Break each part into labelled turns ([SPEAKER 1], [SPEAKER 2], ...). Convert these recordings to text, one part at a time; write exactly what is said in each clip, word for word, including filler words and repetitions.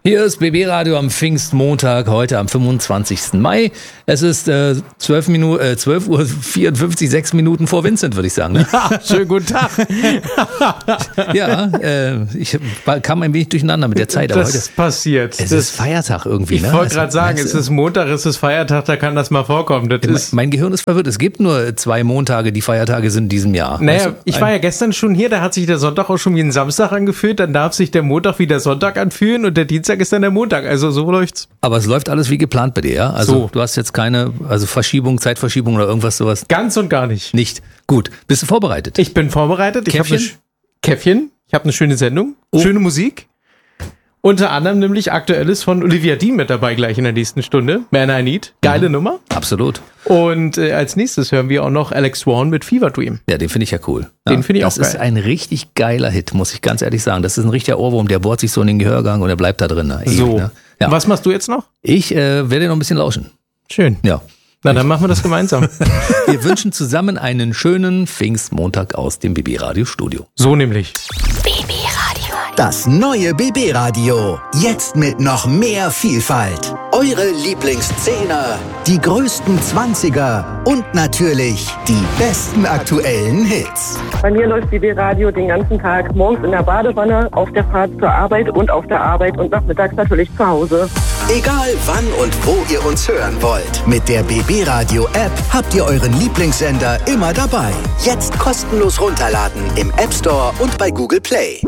[SPEAKER 1] Hier ist B B-Radio am Pfingstmontag, heute am fünfundzwanzigsten Mai. Es ist äh, zwölf Minuten, äh, zwölf Uhr vierundfünfzig, sechs Minuten vor Vincent, würde ich sagen. Ne?
[SPEAKER 2] Ja, schönen guten Tag.
[SPEAKER 1] ja, äh, ich kam ein wenig durcheinander mit der Zeit. Aber
[SPEAKER 2] das
[SPEAKER 1] heute
[SPEAKER 2] ist passiert.
[SPEAKER 1] Es
[SPEAKER 2] das
[SPEAKER 1] ist Feiertag irgendwie.
[SPEAKER 2] Ich
[SPEAKER 1] ne?
[SPEAKER 2] wollte gerade sagen,
[SPEAKER 1] weißt
[SPEAKER 2] es
[SPEAKER 1] du,
[SPEAKER 2] ist Montag, es ist Feiertag, da kann das mal vorkommen. Das ist
[SPEAKER 1] mein Gehirn ist verwirrt. Es gibt nur zwei Montage, die Feiertage sind in diesem Jahr.
[SPEAKER 2] Naja,
[SPEAKER 1] weißt du?
[SPEAKER 2] ich war ja gestern schon hier, da hat sich der Sonntag auch schon wie ein Samstag angefühlt, dann darf sich der Montag wie der Sonntag anfühlen und der Dienstag ist dann der Montag. Also so läuft's.
[SPEAKER 1] Aber es läuft alles wie geplant bei dir, ja? Also
[SPEAKER 2] So.
[SPEAKER 1] du hast jetzt keine also Verschiebung, Zeitverschiebung oder irgendwas sowas?
[SPEAKER 2] Ganz und gar nicht.
[SPEAKER 1] Nicht. Gut. Bist du vorbereitet?
[SPEAKER 2] Ich bin vorbereitet. Ich habe
[SPEAKER 1] Käffchen?
[SPEAKER 2] eine Sch- Käffchen. Ich habe eine schöne Sendung,
[SPEAKER 1] Oh.
[SPEAKER 2] schöne Musik. Unter anderem nämlich Aktuelles von Olivia Dean mit dabei gleich in der nächsten Stunde. Man I Need. Geile
[SPEAKER 1] Mhm.
[SPEAKER 2] Nummer.
[SPEAKER 1] Absolut.
[SPEAKER 2] Und äh, als nächstes hören wir auch noch Alex Swan mit Fever Dream.
[SPEAKER 1] Ja, den finde ich ja cool. Ja,
[SPEAKER 2] Den finde ich
[SPEAKER 1] das
[SPEAKER 2] auch
[SPEAKER 1] ist
[SPEAKER 2] geil.
[SPEAKER 1] ein richtig geiler Hit, muss ich ganz ehrlich sagen. Das ist ein richtiger Ohrwurm, der bohrt sich so in den Gehörgang und der bleibt da drin. Ne? Ewig,
[SPEAKER 2] So.
[SPEAKER 1] Ne? Ja.
[SPEAKER 2] Was machst du jetzt noch?
[SPEAKER 1] Ich äh, werde noch ein bisschen lauschen.
[SPEAKER 2] Schön.
[SPEAKER 1] Ja.
[SPEAKER 2] Na, dann machen wir das gemeinsam.
[SPEAKER 1] Wir wünschen zusammen einen schönen Pfingstmontag aus dem B B-Radio-Studio.
[SPEAKER 2] So nämlich.
[SPEAKER 3] Das neue B B-Radio. Jetzt mit noch mehr Vielfalt. Eure Lieblingszehner, die größten Zwanziger und natürlich die besten aktuellen Hits.
[SPEAKER 4] Bei mir läuft B B-Radio den ganzen Tag, morgens in der Badewanne, auf der Fahrt zur Arbeit und auf der Arbeit und nachmittags natürlich zu Hause.
[SPEAKER 3] Egal wann und wo ihr uns hören wollt. Mit der B B-Radio-App habt ihr euren Lieblingssender immer dabei. Jetzt kostenlos runterladen im App Store und bei Google Play.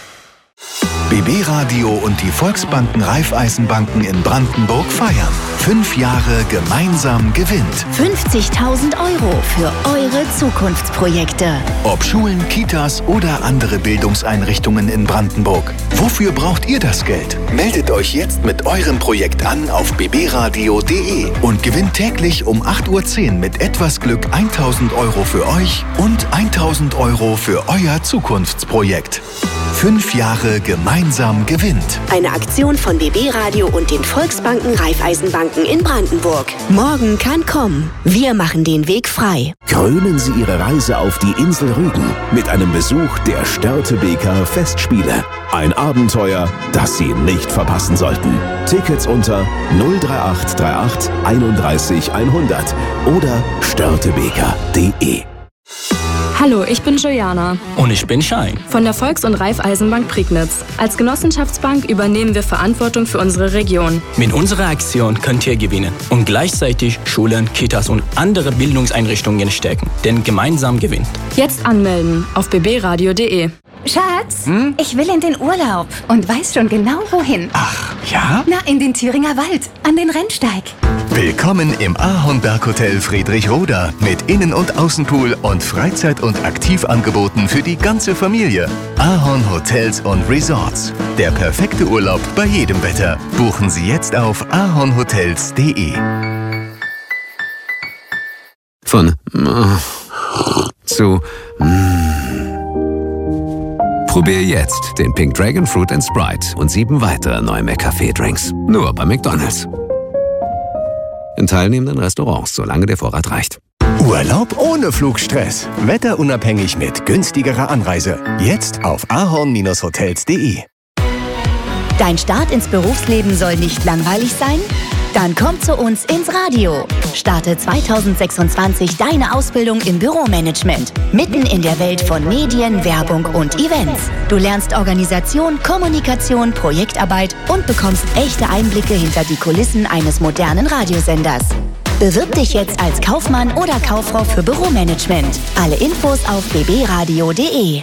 [SPEAKER 5] B B-Radio und die Volksbanken Raiffeisenbanken in Brandenburg feiern. Fünf Jahre gemeinsam gewinnt.
[SPEAKER 6] fünfzigtausend Euro für eure Zukunftsprojekte.
[SPEAKER 5] Ob Schulen, Kitas oder andere Bildungseinrichtungen in Brandenburg. Wofür braucht ihr das Geld? Meldet euch jetzt mit eurem Projekt an auf b b radio punkt d e und gewinnt täglich um acht Uhr zehn mit etwas Glück tausend Euro für euch und tausend Euro für euer Zukunftsprojekt. Fünf Jahre gemeinsam gewinnt.
[SPEAKER 6] Eine Aktion von B B-Radio und den Volksbanken Raiffeisenbanken in Brandenburg. Morgen kann kommen. Wir machen den Weg frei.
[SPEAKER 7] Krönen Sie Ihre Reise auf die Insel Rügen mit einem Besuch der Störtebeker Festspiele. Ein Abenteuer, das Sie nicht verpassen sollten. Tickets unter null drei acht drei acht einunddreißig hundert oder störtebeker punkt de.
[SPEAKER 8] Hallo, ich bin Juliana
[SPEAKER 9] Und ich bin Schein.
[SPEAKER 8] von der Volks- und Raiffeisenbank Prignitz. Als Genossenschaftsbank übernehmen wir Verantwortung für unsere Region.
[SPEAKER 9] Mit unserer Aktion könnt ihr gewinnen und gleichzeitig Schulen, Kitas und andere Bildungseinrichtungen stärken. Denn gemeinsam gewinnt.
[SPEAKER 8] Jetzt anmelden auf b b radio punkt de.
[SPEAKER 10] Schatz, ich will in den Urlaub und weiß schon genau wohin.
[SPEAKER 5] Ach, ja?
[SPEAKER 10] Na, in den Thüringer Wald, an den Rennsteig.
[SPEAKER 5] Willkommen im Ahornberg-Hotel Friedrichroda mit Innen- und Außenpool und Freizeit- und Aktivangeboten für die ganze Familie. Ahorn Hotels und Resorts. Der perfekte Urlaub bei jedem Wetter. Buchen Sie jetzt auf ahornhotels punkt de.
[SPEAKER 7] Von äh, zu mm. Probier jetzt den Pink Dragon Fruit and Sprite und sieben weitere neue McCafé-Drinks. Nur bei McDonald's. In teilnehmenden Restaurants, solange der Vorrat reicht.
[SPEAKER 11] Urlaub ohne Flugstress. Wetterunabhängig mit günstigerer Anreise. Jetzt auf ahorn hotels punkt de.
[SPEAKER 6] Dein Start ins Berufsleben soll nicht langweilig sein? Dann komm zu uns ins Radio. Starte zweitausendsechsundzwanzig deine Ausbildung im Büromanagement. Mitten in der Welt von Medien, Werbung und Events. Du lernst Organisation, Kommunikation, Projektarbeit und bekommst echte Einblicke hinter die Kulissen eines modernen Radiosenders. Bewirb dich jetzt als Kaufmann oder Kauffrau für Büromanagement. Alle Infos auf b b radio punkt de.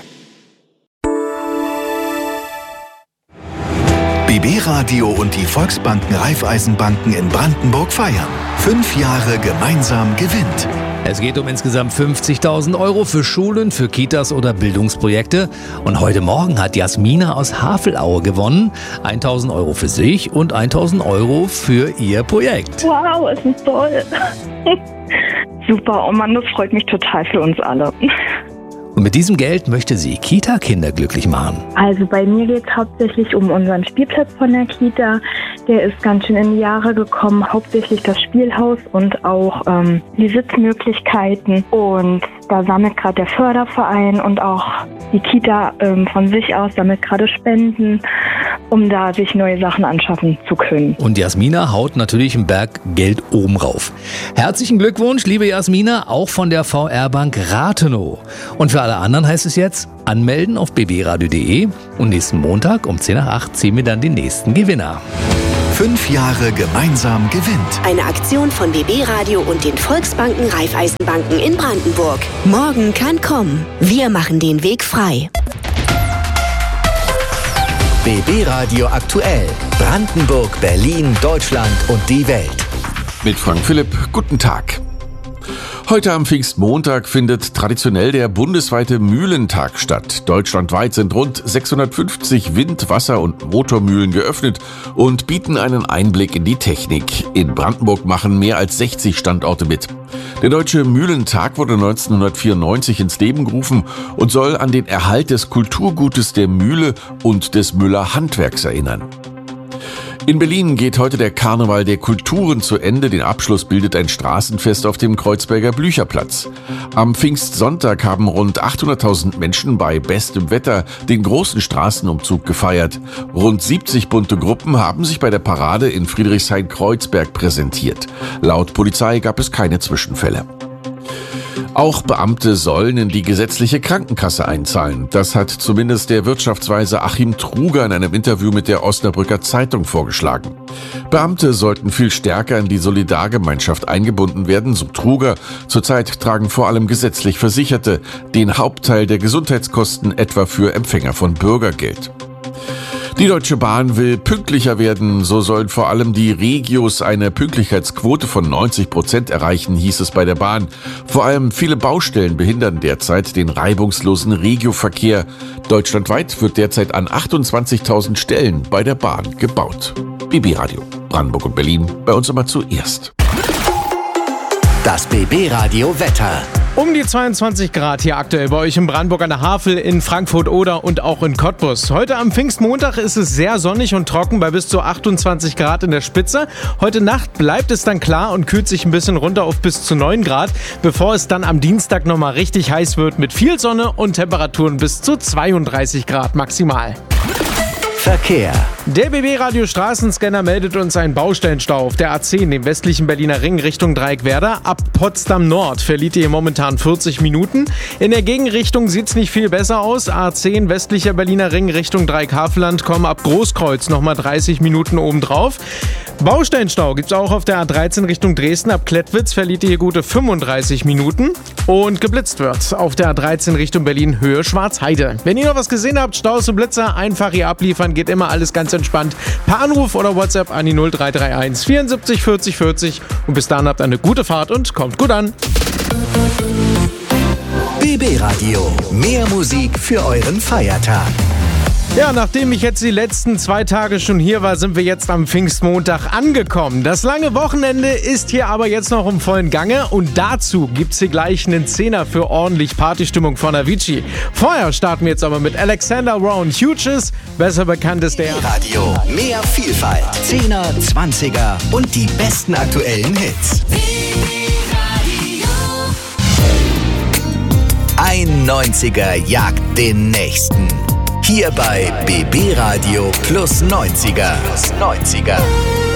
[SPEAKER 5] B B-Radio und die Volksbanken Raiffeisenbanken in Brandenburg feiern. Fünf Jahre gemeinsam gewinnt.
[SPEAKER 1] Es geht um insgesamt fünfzigtausend Euro für Schulen, für Kitas oder Bildungsprojekte. Und heute Morgen hat Jasmina aus Havelaue gewonnen. tausend Euro für sich und tausend Euro für ihr Projekt.
[SPEAKER 12] Wow, es ist toll. Super, oh Mann, das freut mich total für uns alle.
[SPEAKER 1] Und mit diesem Geld möchte sie Kita-Kinder glücklich machen.
[SPEAKER 12] Also bei mir geht es hauptsächlich um unseren Spielplatz von der Kita. Der ist ganz schön in die Jahre gekommen. Hauptsächlich das Spielhaus und auch ähm, die Sitzmöglichkeiten. Und da sammelt gerade der Förderverein und auch die Kita ähm, von sich aus sammelt gerade Spenden. um da sich neue Sachen anschaffen zu können.
[SPEAKER 1] Und Jasmina haut natürlich einen Berg Geld oben rauf. Herzlichen Glückwunsch, liebe Jasmina, auch von der V R-Bank Rathenow. Und für alle anderen heißt es jetzt, anmelden auf b b radio punkt d e und nächsten Montag um zehn nach acht ziehen wir dann den nächsten Gewinner.
[SPEAKER 5] Fünf Jahre gemeinsam gewinnt.
[SPEAKER 6] Eine Aktion von B B Radio und den Volksbanken Raiffeisenbanken in Brandenburg. Morgen kann kommen. Wir machen den Weg frei.
[SPEAKER 3] B B Radio aktuell. Brandenburg, Berlin, Deutschland und die Welt.
[SPEAKER 13] Mit Frank Philipp, guten Tag. Heute am Pfingstmontag findet traditionell der bundesweite Mühlentag statt. Deutschlandweit sind rund sechshundertfünfzig Wind-, Wasser- und Motormühlen geöffnet und bieten einen Einblick in die Technik. In Brandenburg machen mehr als sechzig Standorte mit. Der Deutsche Mühlentag wurde neunzehnhundertvierundneunzig ins Leben gerufen und soll an den Erhalt des Kulturgutes der Mühle und des Müller Handwerks erinnern. In Berlin geht heute der Karneval der Kulturen zu Ende. Den Abschluss bildet ein Straßenfest auf dem Kreuzberger Blücherplatz. Am Pfingstsonntag haben rund achthunderttausend Menschen bei bestem Wetter den großen Straßenumzug gefeiert. Rund siebzig bunte Gruppen haben sich bei der Parade in Friedrichshain-Kreuzberg präsentiert. Laut Polizei gab es keine Zwischenfälle. Auch Beamte sollen in die gesetzliche Krankenkasse einzahlen. Das hat zumindest der Wirtschaftsweise Achim Truger in einem Interview mit der Osnabrücker Zeitung vorgeschlagen. Beamte sollten viel stärker in die Solidargemeinschaft eingebunden werden, so Truger. Zurzeit tragen vor allem gesetzlich Versicherte den Hauptteil der Gesundheitskosten, etwa für Empfänger von Bürgergeld. Die Deutsche Bahn will pünktlicher werden. So sollen vor allem die Regios eine Pünktlichkeitsquote von neunzig Prozent erreichen, hieß es bei der Bahn. Vor allem viele Baustellen behindern derzeit den reibungslosen Regioverkehr. Deutschlandweit wird derzeit an achtundzwanzigtausend Stellen bei der Bahn gebaut. B B Radio, Brandenburg und Berlin, bei uns immer zuerst.
[SPEAKER 3] Das B B Radio Wetter.
[SPEAKER 2] Um die zweiundzwanzig Grad hier aktuell bei euch in Brandenburg an der Havel, in Frankfurt-Oder und auch in Cottbus. Heute am Pfingstmontag ist es sehr sonnig und trocken bei bis zu achtundzwanzig Grad in der Spitze. Heute Nacht bleibt es dann klar und kühlt sich ein bisschen runter auf bis zu neun Grad, bevor es dann am Dienstag nochmal richtig heiß wird mit viel Sonne und Temperaturen bis zu zweiunddreißig Grad maximal.
[SPEAKER 3] Verkehr.
[SPEAKER 2] Der B B-Radio Straßenscanner meldet uns einen Baustellenstau auf der A zehn, dem westlichen Berliner Ring Richtung Dreieckwerder. Ab Potsdam Nord verliert ihr momentan vierzig Minuten. In der Gegenrichtung sieht es nicht viel besser aus. A zehn, westlicher Berliner Ring Richtung Dreieckhaveland, kommen ab Großkreuz nochmal dreißig Minuten obendrauf. Baustellenstau gibt es auch auf der A dreizehn Richtung Dresden. Ab Klettwitz verliert ihr gute fünfunddreißig Minuten. Und geblitzt wird auf der A dreizehn Richtung Berlin, Höhe Schwarzheide. Wenn ihr noch was gesehen habt, Staus und Blitzer, einfach hier abliefern, geht immer alles ganz entspannt. Per Anruf oder WhatsApp an die null drei drei eins vierundsiebzig vierzig vierzig. Und bis dahin habt eine gute Fahrt und kommt gut an.
[SPEAKER 3] B B Radio, mehr Musik für euren Feiertag.
[SPEAKER 2] Ja, nachdem ich jetzt die letzten zwei Tage schon hier war, sind wir jetzt am Pfingstmontag angekommen. Das lange Wochenende ist hier aber jetzt noch im vollen Gange und dazu gibt's hier gleich einen Zehner für ordentlich Partystimmung von Avicii. Vorher starten wir jetzt aber mit Alexander Rowan Hughes, besser bekannt ist der
[SPEAKER 3] Radio, mehr Vielfalt, Zehner, Zwanziger und die besten aktuellen Hits. Ein neunziger jagt den nächsten. Hier bei B B Radio Plus neunziger. Plus neunziger.